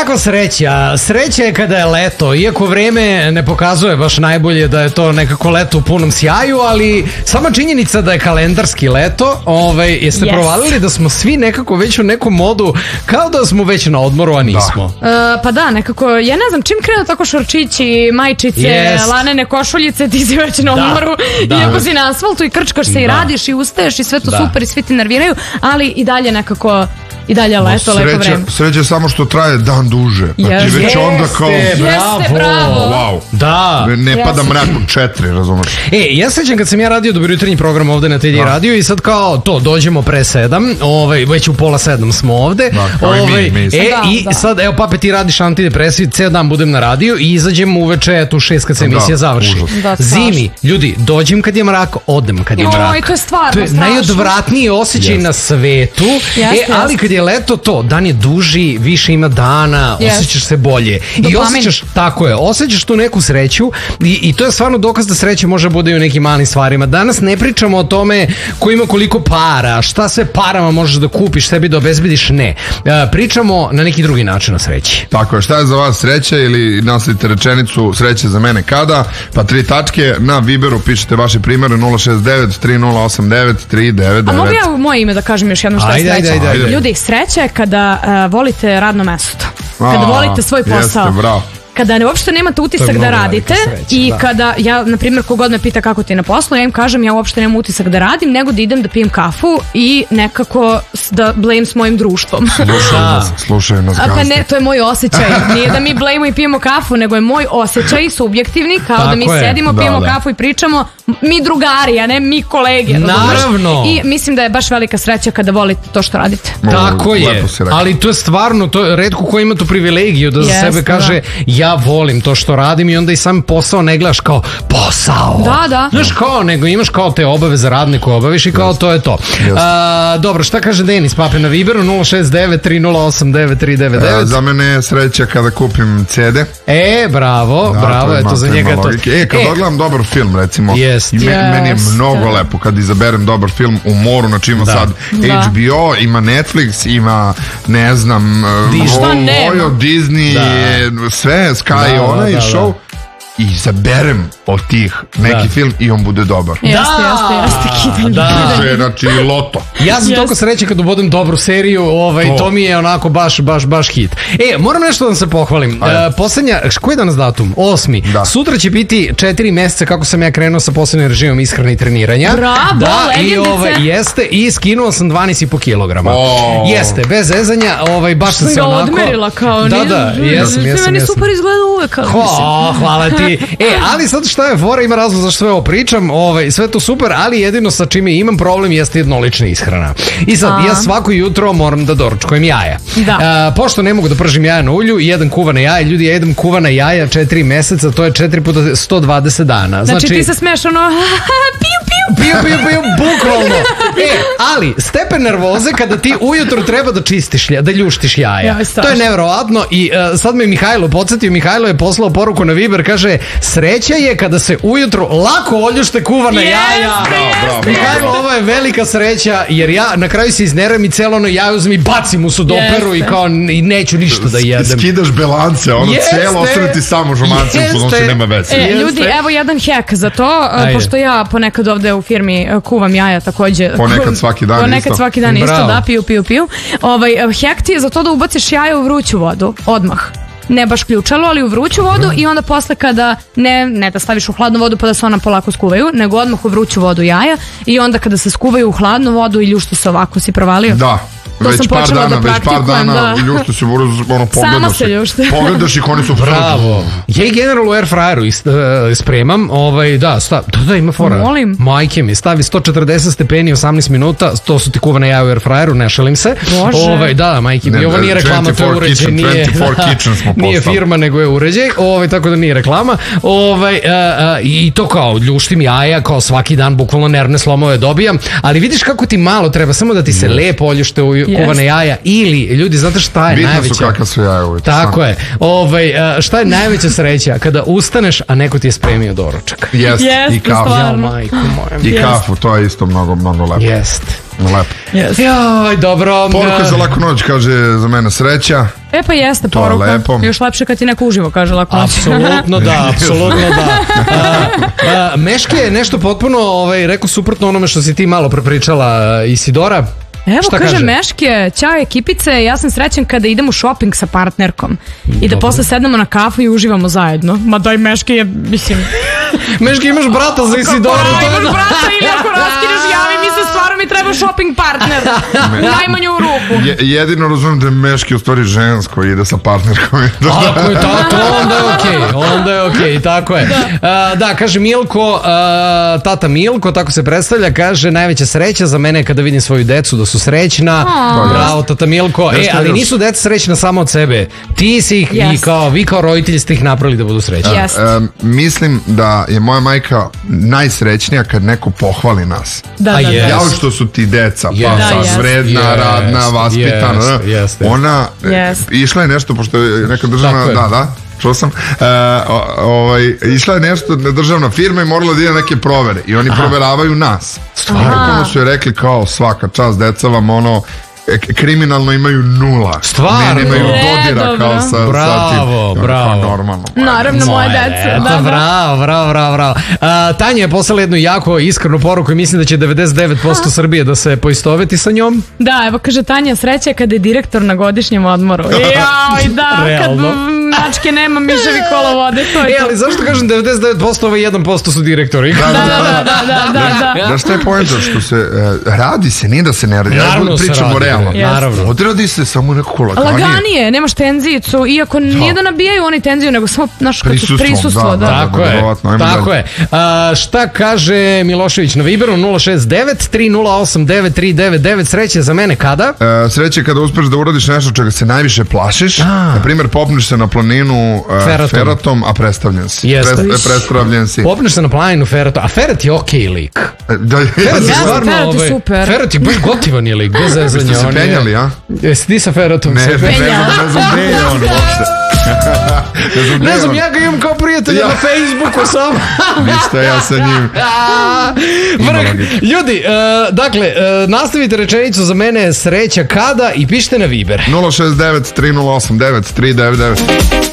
Kako sreća? Sreća je kada je leto, iako vreme ne pokazuje baš najbolje da je to nekako leto u punom sjaju, ali sama činjenica da je kalendarski leto, jeste provalili da smo svi nekako već u nekom modu, kao da smo već na odmoru, a nismo. Pa da, nekako, ja ne znam, čim krenu tako šorčići, majčice, lanene košuljice, ti si već na odmoru, iako si na asfaltu i krčkaš se i radiš i ustaješ i sve to super i svi ti nerviraju, ali i dalje nekako... I dalje leto, lepo vreme. Sreća je samo što traje dan duže. Znači već onda kao... Bravo. Wow. Da. Ne pada mrak od 4, razumeš? Ja sećam kad sam ja radio dobro jutarnji program ovde na TD radio i sad kao to, dođemo pre 7, već u pola 7 smo ovde. I sad, evo pape, ti radiš antidepresiv, ceo dan budem na radiju i izađem uveče tu 6 kad se emisija završi. Zimi, ljudi, dođem kad je mrak, odem kad je mrak. To je stvarno strašno. To je najodvratniji osjećaj na svetu. Ali kad je leto to, dan je duži, više ima dana, osjećaš se bolje. I osjećaš, tako je, osjećaš tu neku sreću i to je stvarno dokaz da sreća može bude i u nekim malim stvarima. Danas ne pričamo o tome ko ima koliko para, šta sve parama možeš da kupiš, sebi da obezbediš, ne. Pričamo na neki drugi način o sreći. Tako je, šta je za vas sreća ili nastavite rečenicu sreće za mene kada, pa 3 tačke, na Viberu pišete vaše primere 069 3089 399. A mogu ja moje ime da kažem još jedno šta je sreća? Ljudi, sreća je kada volite radno mesto, kada volite svoj posao. Jeste, bravo. Kada uopšte nemate utisak da radite i kada ja, na primjer, kogod me pita kako ti je na poslu, ja im kažem ja uopšte nemam utisak da radim, nego da idem da pijem kafu i nekako da blame s mojim društvom. Slušaju nas gazda. Pa ne, to je moj osjećaj. Nije da mi blame i pijemo kafu, nego je moj osjećaj subjektivni, kao da mi sedimo, pijemo kafu i pričamo, mi drugari, a ne mi kolege. Naravno. I mislim da je baš velika sreća kada volite to što radite. Tako je, ali to je stvarno, to je retko ko ima tu privilegiju da za sebe kaže ja volim to što radim i onda i sam posao ne gledaš kao posao. Da. Znaš kao, nego imaš kao te obaveze radne koje obaviš i kao to je to. Dobro, šta kaže Denis, pape, na Viberu 069 3089 399. Za mene je sreća kada kupim CD. Bravo, eto za njega to. Kad odgledam dobar film, recimo, meni je mnogo lepo kad izaberem dobar film u moru, znači ima sad HBO, ima Netflix, ima, ne znam, Disney, sve, Sky, onaj show, i izaberem od tih neki film i on bude dobar. Jeste. Znači loto. Ja sam toliko srećan kad ubodem dobru seriju, to mi je onako baš hit. Moram nešto da vam se pohvalim. Poslednja, koji je danas datum? 8. Sutra će biti 4 meseca kako sam ja krenuo sa posebnim režimom ishrane i treniranja. Bravo, legendice. Jeste, i skinuo sam 12,5 kilograma. Jeste, bez zezanja, baš sam se onako... odmerila kao nije. Jesam. Meni super izgleda uvek. Hvala ti. Ali sad šta je fora, ima razlog zašto sve ovo pričam, sve to super, ali jedino sa čime imam problem jeste jednolična ishrana. I sad, ja svako jutro moram da doručkujem jaja. Pošto ne mogu da pržim jaja na ulju, jedan kuvana jaja, ljudi, ja jedem kuvana jaja 4 meseca, to je 4 puta 120 dana. Znači ti se smeš ono, piju, bukvalno. Ali, stepen nervoze kada ti ujutro treba da čistiš, da ljuštiš jaja. To je nevjerovatno i sad me Mihajlo podsjetio, Mihajlo je poslao poruku na Viber, kaže, sreća je kada se ujutro lako oljušte kuvana jaja. Mihajlo, ovo je velika sreća, jer ja na kraju se izneram i celo ono jaje uzmem i bacim u sudoperu i kao neću ništa da jedem. Skidaš belance, ono celo ostane ti samo žumancem, što nema veze. Ljudi, evo jedan hack za to, pošto ja ponekad ovde u firmi kuvam jaja takođe. Ponekad svaki dan isto, da, piju. Hack ti je za to da ubaciš jaja u vruću vodu, odmah. Ne baš ključalo, ali u vruću vodu i onda posle kada ne da staviš u hladnu vodu pa da se ona polako skuvaju, nego odmah u vruću vodu jaja i onda kada se skuvaju u hladnu vodu i ljušte se ovako, si provalio? Da. Već par dana ljušte se pogledaš i oni su bravo. Ja i general u airfryeru spremam, da ima fora. Molim. Majke mi, stavi 140 stepeni 18 minuta, to su ti kuvane jaja u airfryeru, ne šalim se. Da, majke mi, ovo nije reklama, to je uređaj, nije firma, nego je uređaj, tako da nije reklama. I to kao ljuštim jaja, kao svaki dan, bukvalno nervne slomove dobijam, ali vidiš kako ti malo treba, samo da ti se lepo oljušte kuvana jaja ili, ljudi, znate šta je najveća? Bitno su kakva su jaja uvijek. Tako je. Šta je najveća sreća? Kada ustaneš, a neko ti je spremio doručak. Jest, i kafu. I kafu, to je isto mnogo, mnogo lepo. Jest. Lepo. Joj, dobro. Poruka za laku noć, kaže za mene sreća. Pa jeste poruka. Još lepše kad ti neko uživo kaže laku noć. Apsolutno da. Meške je nešto potpuno, rekao suprotno onome što si ti malo prepričala, Isidora. Evo, kaže Meške, ćao ekipice, ja sam srećan kada idem u shopping sa partnerkom i da posle sednemo na kafu i uživamo zajedno. Ma daj, Meške je, mislim... Meške, imaš brata za Isidoru. Imaš brata ili ako raskineš, javi mi se, stvarno mi treba shopping partner. Najmanje u ruku. Jedino razumijem da je Meške u stvari žensko i ide sa partnerkom. Tako je, onda je okej, tako je. Da, kaže Milko, tata Milko, tako se predstavlja, kaže najveća sreća za mene kada vidim svoju decu da su srećna. Bravo, tata Milko. Ali nisu deca srećna samo od sebe. Ti si ih i vi kao roditelji ste ih napravili da budu srećni. Mislim da je moja majka najsrećnija kad neko pohvali nas. Jao što su ti deca, pa vredna, radna, vaspitana. Ona išla je nešto, pošto je neka državna, čuo sam, išla je nešto državna firma i morala da ide neke provere i oni proveravaju nas. Stvarno su je rekli kao svaka čast, deca vam kriminalno imaju 0. Stvarno? Nemaju dodira kao sa bravo. Normalno. Naravno, moje deca. Bravo. Tanja je poslala jednu jako iskrenu poruku i mislim da će 99% Srbije da se poistoveti sa njom. Da, evo kaže Tanja, sreća kada je direktor na godišnjem odmoru. Joj, da, kad mačke nema, miševi kola vode. Ali zašto kažem 99%, ovaj 1% su direktori? Da. Znaš šta je pojenta? Što se radi se, nije da se ne radi. Naravno se radi. Naravno. Odradi se samo nekako laganije, nemaš tenzijicu, iako nije da nabijaju oni tenziju, nego samo naš prisustvo. Tako je. Šta kaže Milošević na Viberu? 069-308-9399. Sreće za mene kada? Sreće kada uspeš da uradiš nešto čega se najviše plašiš. Na primjer, popneš se na planinu Feratom, a predstavljen si. Popneš se na planinu Feratom, a Ferat je okej lik. Ferat je super. Ferat je baš gotivan je lik, bez zezanja. Se penjali, a? Jesi ti sa Feratom? Ne znam gde je on uopšte. Ne znam, ja ga imam kao prijatelja na Facebooku sam. Ništa, ja sa njim. Ljudi, dakle, nastavite rečenicu za mene sreća kada i pišite na Viber. 069 308 9399.